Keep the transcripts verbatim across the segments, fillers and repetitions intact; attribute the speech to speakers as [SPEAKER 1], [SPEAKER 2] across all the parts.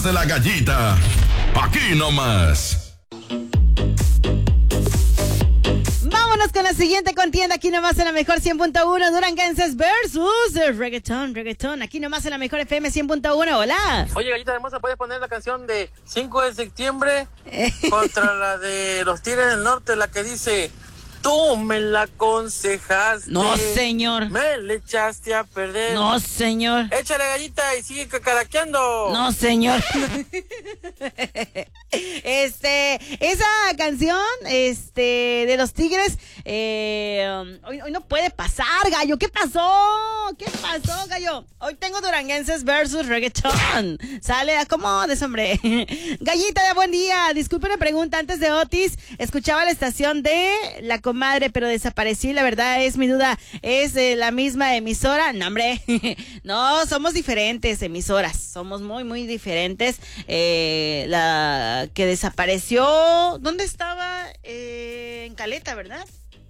[SPEAKER 1] De la Gallita, aquí nomás.
[SPEAKER 2] Vámonos con la siguiente contienda, aquí nomás en la mejor cien punto uno, Duranguenses versus el reggaetón, reggaetón, aquí nomás en la mejor F M cien punto uno, hola.
[SPEAKER 3] Oye, Gallita Hermosa, ¿puedes poner la canción de cinco de septiembre contra la de los Tigres del Norte, la que dice... Tú me la aconsejaste.
[SPEAKER 2] No, señor.
[SPEAKER 3] Me le echaste a perder.
[SPEAKER 2] No, señor.
[SPEAKER 3] Échale, Gallita, y sigue cacaraqueando.
[SPEAKER 2] No, señor. Este, esa canción, este, de los Tigres, eh, hoy, hoy no puede pasar, gallo. ¿Qué pasó? ¿Qué pasó, gallo? Hoy tengo Duranguenses versus reggaetón. Sale, acomodes, hombre. Gallita, de buen día. Disculpe una pregunta antes de Otis. Escuchaba la estación de La Comadre, pero desaparecí. La verdad es mi duda. ¿Es eh, la misma emisora? No, hombre. No, somos diferentes emisoras. Somos muy, muy diferentes. Eh, la que desapareció, ¿dónde estaba? Eh, en Caleta, ¿verdad?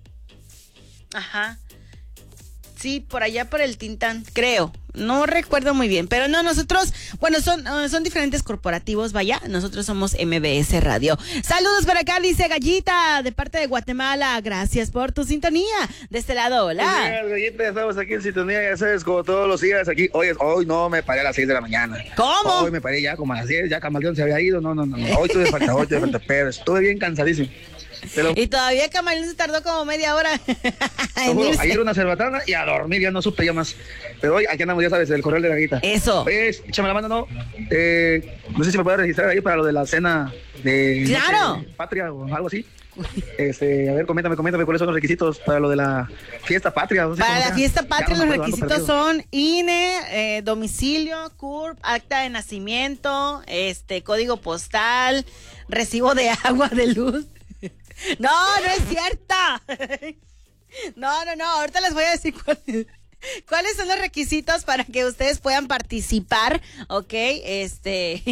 [SPEAKER 2] Ajá. Sí, por allá por el Tintán, creo. No recuerdo muy bien, pero no, nosotros, bueno, son, uh, son diferentes corporativos, vaya, nosotros somos M B S Radio. Saludos por acá, dice Gallita, de parte de Guatemala, gracias por tu sintonía. De este lado, hola.
[SPEAKER 4] Días, Gallita, estamos aquí en sintonía, ya sabes, como todos los días aquí. Hoy, hoy no me paré a las seis de la mañana.
[SPEAKER 2] ¿Cómo?
[SPEAKER 4] Hoy me paré ya como a las diez, ya Camaleón se había ido, no, no, no, no. Hoy tuve falta, hoy tuve falta, pero estuve bien cansadísimo. Pero,
[SPEAKER 2] y todavía Camaleón se tardó como media hora.
[SPEAKER 4] Juro, ayer una cerbatana y a dormir, ya no supe ya más. Pero hoy aquí andamos, ya sabes, el correo de la Gallita.
[SPEAKER 2] Eso.
[SPEAKER 4] Oye, échame la mano, ¿no? Eh, no sé si me puedes registrar ahí para lo de la cena de...
[SPEAKER 2] ¡Claro!
[SPEAKER 4] No sé, patria o algo así. Este, a ver, coméntame, coméntame cuáles son los requisitos para lo de la fiesta patria. No sé
[SPEAKER 2] para la
[SPEAKER 4] sea.
[SPEAKER 2] fiesta patria
[SPEAKER 4] no
[SPEAKER 2] los
[SPEAKER 4] acuerdo,
[SPEAKER 2] requisitos son I N E, eh, domicilio, C U R P, acta de nacimiento, este, código postal, recibo de agua, de luz. No, no es cierto. No, no, no, ahorita les voy a decir cuáles, cuáles son los requisitos para que ustedes puedan participar, ¿ok? Este...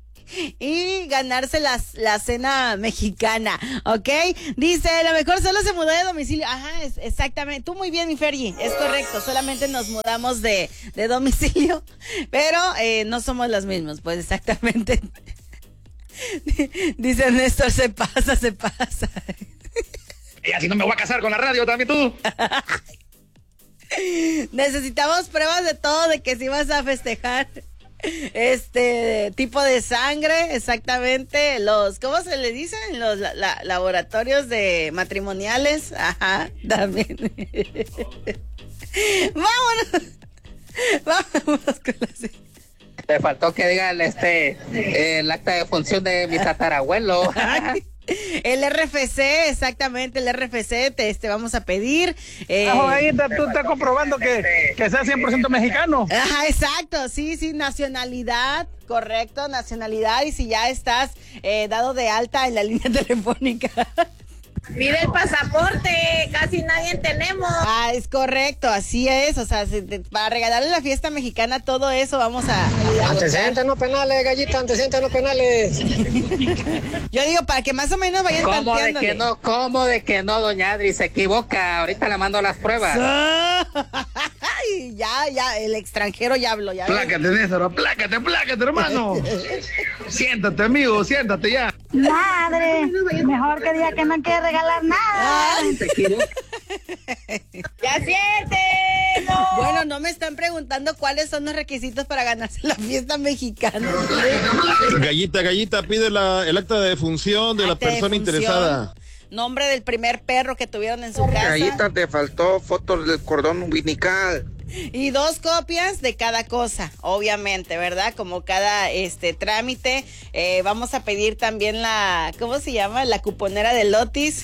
[SPEAKER 2] y ganarse las, la cena mexicana, ¿ok? Dice, lo mejor solo se mudó de domicilio. Ajá, es, exactamente. Tú muy bien, mi Fergie. Es correcto, solamente nos mudamos de, de domicilio, pero eh, no somos los mismos, pues exactamente. Dice Néstor, se pasa, se pasa.
[SPEAKER 4] Y así no me voy a casar con la radio también tú.
[SPEAKER 2] Necesitamos pruebas de todo, de que si vas a festejar este tipo de sangre, exactamente, los, ¿cómo se le dicen? Los la, la, laboratorios de matrimoniales, ajá, también. Vámonos, vámonos con la siguiente.
[SPEAKER 5] Te faltó que digan este el acta de función de mi tatarabuelo.
[SPEAKER 2] El R F C, exactamente, el R F C te este, vamos a pedir.
[SPEAKER 6] Eh, ah, ahí tú estás comprobando que, que sea cien por ciento mexicano.
[SPEAKER 2] Ajá, exacto, sí, sí, nacionalidad, correcto, nacionalidad, y si ya estás eh, dado de alta en la línea telefónica.
[SPEAKER 7] Mira el pasaporte, casi nadie tenemos.
[SPEAKER 2] Ah, es correcto, así es, o sea, se, te, para regalarle la fiesta mexicana, todo eso vamos a...
[SPEAKER 8] Antecedentes no penales, Gallita, antecedentes no penales.
[SPEAKER 2] Yo digo, para que más o menos vayan
[SPEAKER 5] ¿Cómo
[SPEAKER 2] tanteándole.
[SPEAKER 5] de que no? ¿Cómo de que no, doña Adri? Se equivoca, ahorita le mando las pruebas.
[SPEAKER 2] Ay, ya, ya, el extranjero ya habló, ya.
[SPEAKER 4] Plácate, Néstor, aplácate, aplácate, hermano. Siéntate, amigo, siéntate ya.
[SPEAKER 9] Madre, mejor que diga que no quiere regalar nada.
[SPEAKER 5] Ay, se equivoca.
[SPEAKER 7] ¡Ya siete! No.
[SPEAKER 2] Bueno, no me están preguntando cuáles son los requisitos para ganarse la fiesta mexicana.
[SPEAKER 10] Gallita, Gallita, pide la, el acta de defunción de acta la persona de interesada.
[SPEAKER 2] Nombre del primer perro que tuvieron en su casa.
[SPEAKER 11] Gallita, te faltó fotos del cordón umbilical.
[SPEAKER 2] Y dos copias de cada cosa, obviamente, ¿verdad? Como cada este trámite. Eh, vamos a pedir también la, ¿cómo se llama? La cuponera del Otis.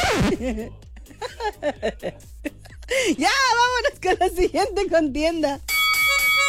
[SPEAKER 2] Ya, vámonos con la siguiente contienda.